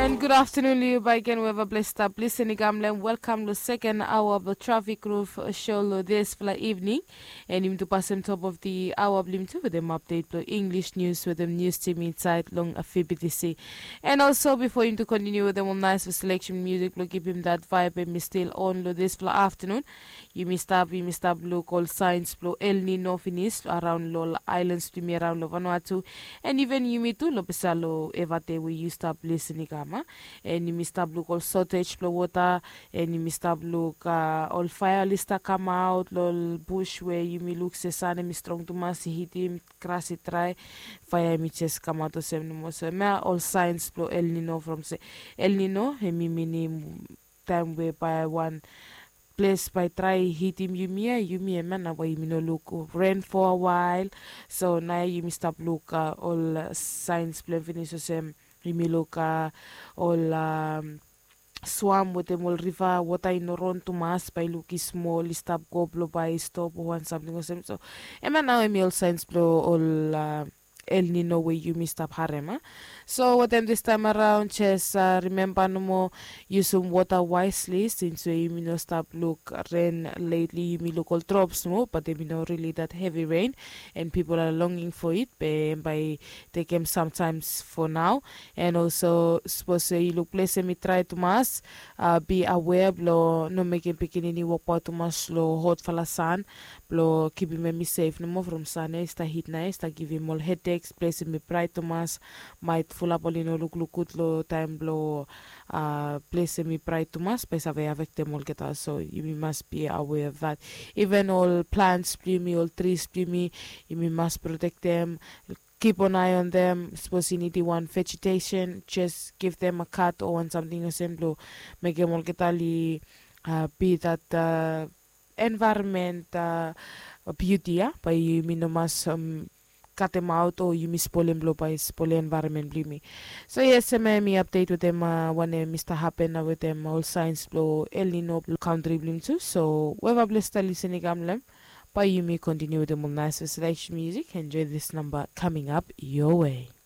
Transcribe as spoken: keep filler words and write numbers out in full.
And good afternoon, Liu Baiken, whoever blessed up listening. Gamlen, welcome to second hour of the traffic roof show this for the evening. And him to pass him top of the hour blim to with them update the English news with them news team inside long a B T C. And also before him to continue with them on nice for selection music, will give him that vibe and me still on lo this for the afternoon. You missed up, you missed up local science blow El Nino finish around Lola Islands, me around lo Vanuatu, and even you me too lo pesalo evate we used up listening. And you missed up look all shortage flow water, and you missed up look uh, all fire lista come out, lol bush where you me look se sun me strong to mass hit him, crash it try, fire me chest come out to same no more. So me all signs flow El Nino from say El Nino, he me meaning time where by one place by try hit him you me you me man away you no look rain for a while. So now you missed up look uh, all uh, signs play finish the same. Imiloka all um, swam with them all river water in around to mass by looking small stop go blow by stop or something or something. So Emma now I'm all science blow all uh, El Nino way you missed up harem. So what them this time around just uh, remember no more use some water wisely since we you know stop look rain lately you look all drops no but they not really that heavy rain and people are longing for it by, by they came sometimes for now. And also suppose say you look place me try to mass uh, be aware blow no making picking any walk out to mass slow hot for the sun blow keeping me safe no more from sun is the heat nice to give him all headaches place me bright to mass might full up all in look look good low time blow uh place me bright to mass by save avec them all get us. So you must be aware of that. Even all plants me all trees me you must protect them, keep an eye on them. Suppose you need one vegetation, just give them a cut or one something or same make them all get ali uh, be that uh, environment uh, beauty yeah by you mean must um cut them out or you miss pollen blow by spoil environment blue me. So yes, me me update with them uh, when uh, Mister happen uh, with them all science blow El Nino country bloom too. So whoever blessed to listening gamlem. But you may continue with the more nice selection music. Enjoy this number coming up your way.